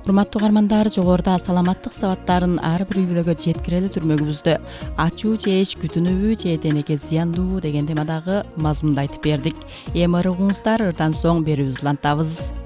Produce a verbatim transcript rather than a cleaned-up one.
Урматтуу угармандар, жогоруда саламаттык сабаттарын ар бир үй бүлөгө жеткирели түрмөгүбүздө ачуу жеш күтүнүүбү же денеге зыяндуу деген темадагы мазмунду айтып бердик. Эми ырыгыңыздар, ырдан соң берүүбүздү улантабыз.